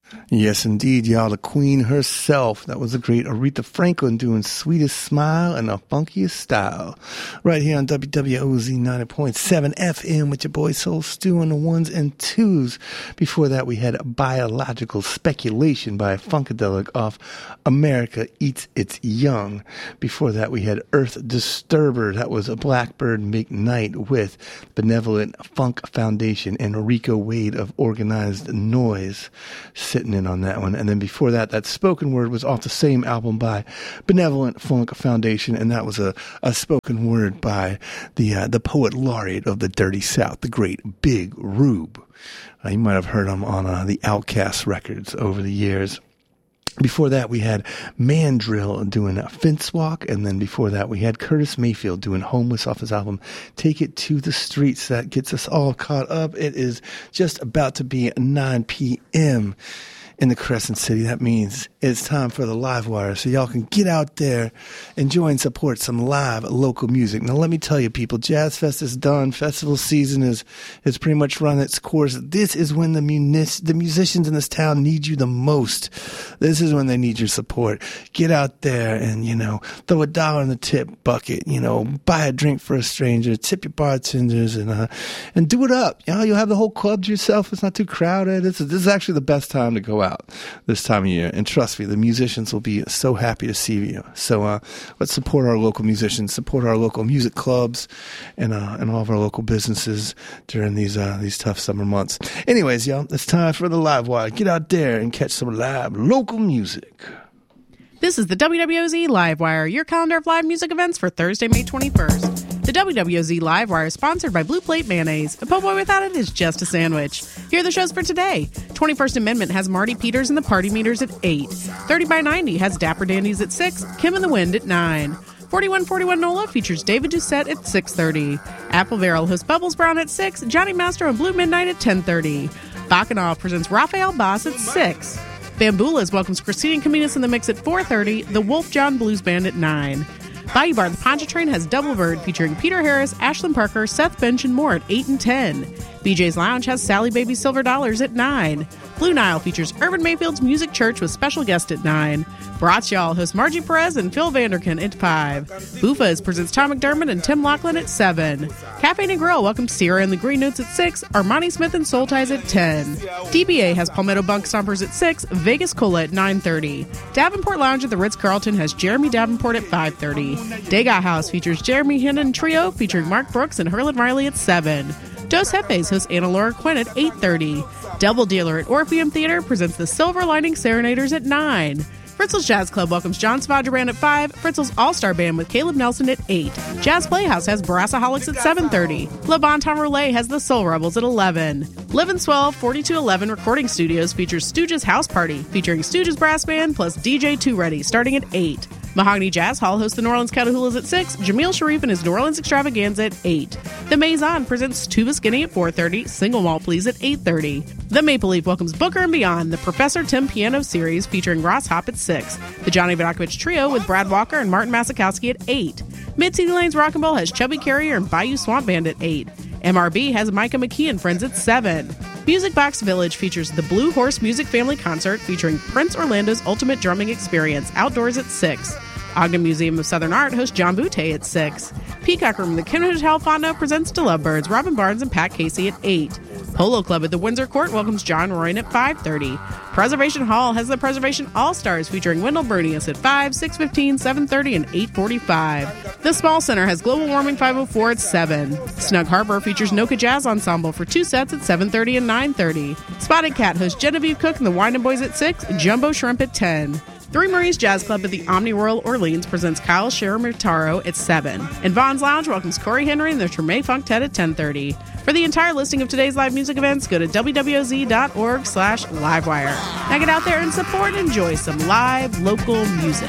Yes, indeed, y'all. The queen herself. That was the great Aretha Franklin doing Sweetest Smile and the Funkiest Style. Right here on WWOZ 90.7 FM with your boy Soul Stew on the ones and twos. Before that, we had Biological Speculation by Funkadelic off America Eats Its Young. Before that, we had Earth Disturber. That was a Blackbird McKnight with Benevolent Funk Foundation and Rico Wade of Organized Noise sitting in on that one. And then before that, that spoken word was off the same album by Benevolent Funk Foundation, and that was a spoken word by the poet laureate of the Dirty South, the great Big Rube. You might have heard him on the Outkast records over the years. Before that, we had Mandrill doing Fence Walk, and then before that, we had Curtis Mayfield doing Homeless off his album Take It to the Streets. That gets us all caught up. It is just about to be 9 p.m. in the Crescent City. That means it's time for the Live Wire, so y'all can get out there, enjoy and support some live local music. Now, let me tell you, people, Jazz Fest is done. Festival season is pretty much run its course. This is when the musicians in this town need you the most. This is when they need your support. Get out there and, throw $1 in the tip bucket, buy a drink for a stranger, tip your bartenders, and do it up. You'll have the whole club to yourself. It's not too crowded. This is actually the best time to go out this time of year. And trust me, the musicians will be so happy to see you. So let's support our local musicians, support our local music clubs, and all of our local businesses during these tough summer months. Anyways, y'all, it's time for the Live Wire. Get out there and catch some live local music. This is the WWOZ Live Wire, your calendar of live music events for Thursday, May 21st. The WWOZ Live Wire is sponsored by Blue Plate Mayonnaise. A po' boy without it is just a sandwich. Here are the shows for today. 21st Amendment has Marty Peters and the Party Meters at 8. 30 by 90 has Dapper Dandies at 6. Kim and the Wind at 9. 4141 NOLA features David Doucette at 6:30. Apple Barrel hosts Bubbles Brown at 6. Johnny Master and Blue Midnight at 10:30. Bacchanal presents Raphael Boss at 6. Bamboolas welcomes Christine and Caminas in the Mix at 4:30. The Wolf John Blues Band at 9. Bayou Bar the Pontchartrain has Double Bird featuring Peter Harris, Ashlyn Parker, Seth Bench, and more at 8 and 10. BJ's Lounge has Sally Baby Silver Dollars at 9. Blue Nile features Urban Mayfield's Music Church with special guest at 9. Brats Y'all hosts Margie Perez and Phil Vanderkin at 5. Bufas presents Tom McDermott and Tim Laughlin at 7. Cafe Negril welcomes Sierra and the Green Notes at 6. Armani Smith and Soul Ties at 10. DBA has Palmetto Bunk Stompers at 6. Vegas Cola at 9:30. Davenport Lounge at the Ritz-Carlton has Jeremy Davenport at 5:30. Degas House features Jeremy Hinton Trio featuring Mark Brooks and Herlin Riley at 7. Dos Jefes hosts Anna Laura Quinn at 8:30. Double Dealer at Orpheum Theater presents the Silver Lining Serenaders at 9. Fritzl's Jazz Club welcomes John Svadran at 5. Fritzl's All-Star Band with Caleb Nelson at 8. Jazz Playhouse has Brassaholics at 7:30. Le Bon Temps Relay has the Soul Rebels at 11. Live and Swell 4211 Recording Studios features Stooges House Party featuring Stooges Brass Band plus DJ Two Ready starting at 8. Mahogany Jazz Hall hosts the New Orleans Catahoula's at 6. Jamil Sharif and his New Orleans Extravaganza at 8. The Maison presents Tuba Skinny at 4:30. Single Malt Please at 8:30. The Maple Leaf welcomes Booker and Beyond, the Professor Tim Piano Series featuring Ross Hop at 6. The Johnny Vodakovich Trio with Brad Walker and Martin Masakowski at 8. Mid-City Lanes Rock and Roll has Chubby Carrier and Bayou Swamp Band at 8. MRB has Micah McKee and Friends at 7. Music Box Village features the Blue Horse Music Family Concert featuring Prince Orlando's Ultimate Drumming Experience outdoors at 6. Ogden Museum of Southern Art hosts John Butte at 6. Peacock Room, the Ken Hotel Fondo presents The Lovebirds, Robin Barnes and Pat Casey at 8. Polo Club at the Windsor Court welcomes John Royan at 5:30. Preservation Hall has the Preservation All-Stars featuring Wendell Bernius at 5, 6:15, 7:30, and 8:45. The Small Center has Global Warming 504 at 7. Snug Harbor features Noka Jazz Ensemble for 2 sets at 7:30 and 9:30. Spotted Cat hosts Genevieve Cook and the Winding Boys at 6, Jumbo Shrimp at 10. Three Maries Jazz Club at the Omni Royal Orleans presents Kyle Shiramitaro at 7. And Vaughn's Lounge welcomes Corey Henry and the Treme Funktet at 10:30. For the entire listing of today's live music events, go to wwoz.org/livewire. Now get out there and support and enjoy some live local music.